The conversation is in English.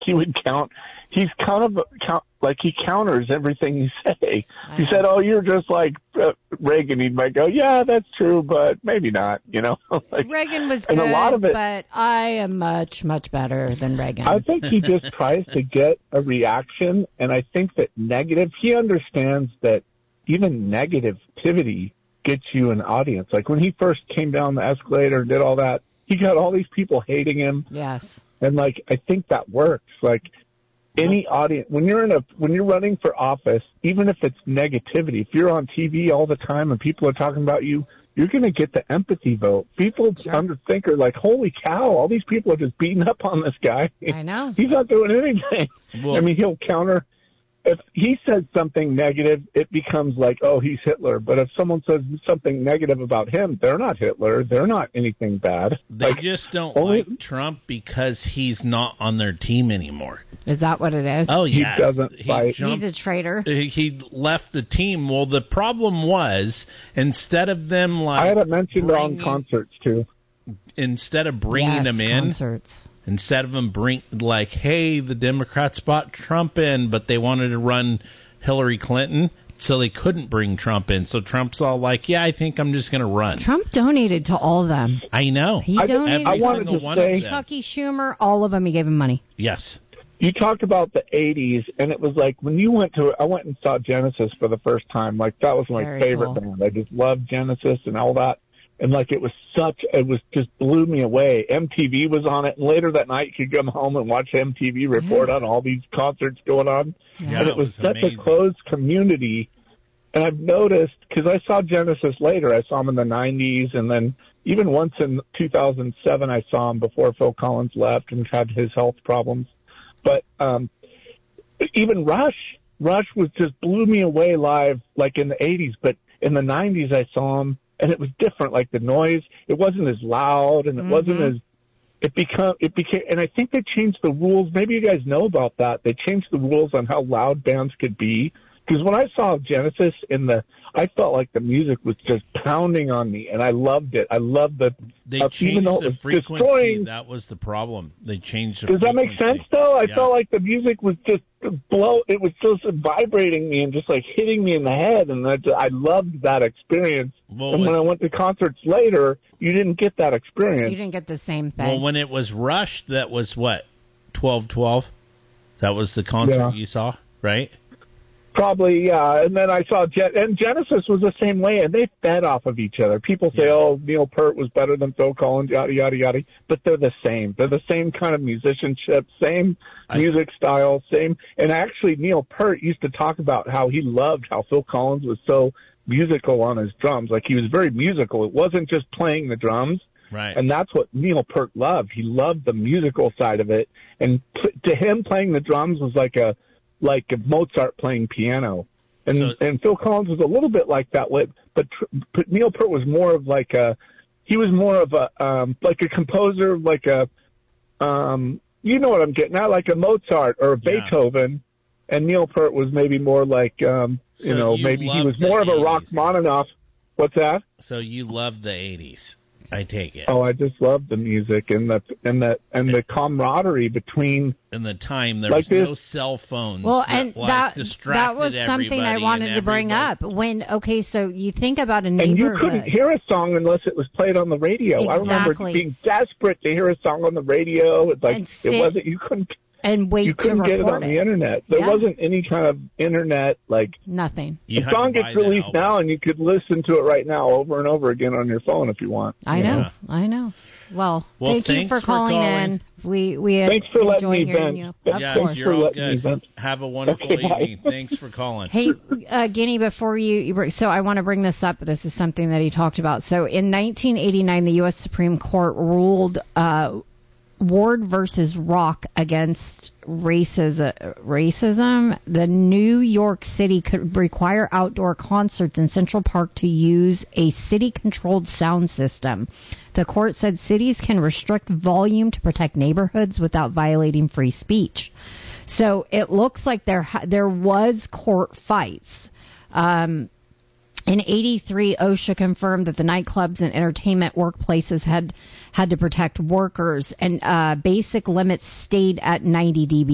he would count. He's kind of like he counters everything you say. He said, "Oh, you're just like Reagan." He might go, "Yeah, that's true, but maybe not." Like, Reagan was and good, a lot of it, but I am much, much better than Reagan. I think he just tries to get a reaction, and I think that he understands that even negativity gets you an audience. Like when he first came down the escalator and did all that, he got all these people hating him. Yes. And like, I think that works. Like any audience, when you're running for office, even if it's negativity, if you're on TV all the time and people are talking about you, you're going to get the empathy vote. People think are like, holy cow, all these people are just beating up on this guy. I know. He's not doing anything. Well, I mean, he'll counter. If he says something negative, it becomes like, oh, he's Hitler. But if someone says something negative about him, they're not Hitler. They're not anything bad. They just don't like Trump because he's not on their team anymore. Is that what it is? Oh, yeah. He doesn't fight. He's a traitor. He left the team. Well, the problem was, instead of them like... I had it mentioned on concerts, too. Instead of bringing them in... concerts. Instead of them like, hey, the Democrats brought Trump in, but they wanted to run Hillary Clinton, so they couldn't bring Trump in. So Trump's all like, yeah, I think I'm just going to run. Trump donated to all of them. I know. He donated I wanted to say, Chucky Schumer, all of them, he gave him money. Yes. You talked about the 80s, and it was like when you I went and saw Genesis for the first time. Like, that was my favorite band. I just loved Genesis and all that. And like it just blew me away. MTV was on it, and later that night you could come home and watch MTV report on all these concerts going on. Yeah, and it was such a closed community. And I've noticed, because I saw Genesis later, I saw them in the 90s, and then even once in 2007 I saw him before Phil Collins left and had his health problems. But even Rush was just blew me away live, like in the 80s. But in the 90s I saw him. And it was different, like the noise. It wasn't as loud, and it wasn't as. It became, and I think they changed the rules. Maybe you guys know about that. They changed the rules on how loud bands could be. Because when I saw Genesis I felt like the music was just pounding on me, and I loved it. I loved They changed the frequency. Destroying. That was the problem. They changed the Does frequency. that make sense, though? I felt like the music was just it was just vibrating me and just like hitting me in the head, and I loved that experience. Well, and when I went to concerts later, you didn't get that experience. You didn't get the same thing. Well, when it was Rush, that was what? 12/12? That was the concert you saw, right? Probably, yeah. And then I saw and Genesis was the same way, and they fed off of each other. People say, oh, Neil Peart was better than Phil Collins, yada, yada, yada. But they're the same. They're the same kind of musicianship, same music style, same. And actually, Neil Peart used to talk about how he loved how Phil Collins was so musical on his drums. Like, he was very musical. It wasn't just playing the drums. Right. And that's what Neil Peart loved. He loved the musical side of it. And to him, playing the drums was like Mozart playing piano. And Phil Collins was a little bit like that, but Neil Peart was more of like a composer, like a, you know what I'm getting at, like a Mozart or a Beethoven. And Neil Peart was maybe more like, maybe he was more of a Rachmaninoff. What's that? So you love the 80s. I take it. Oh, I just love the music and the camaraderie between. In the time there was no cell phones. Well, and that was something I wanted to bring up. So you think about a neighborhood. And you couldn't hear a song unless it was played on the radio. Exactly. I remember being desperate to hear a song on the radio. It's like you couldn't. And you couldn't get it on the internet. There wasn't any kind of internet, like nothing. The song gets released now, and you could listen to it right now over and over again on your phone if you want. I know. Well, thank you for calling in. We thanks for letting me vent. You're all good. Have a wonderful evening. Thanks for calling. Hey, Guinea, before so I want to bring this up. This is something that he talked about. So in 1989, the U.S. Supreme Court ruled Ward versus Rock against racism. The New York City could require outdoor concerts in Central Park to use a city-controlled sound system. The court said cities can restrict volume to protect neighborhoods without violating free speech. So it looks like there was court fights. In 1983, OSHA confirmed that the nightclubs and entertainment workplaces had to protect workers, and basic limits stayed at 90 dB.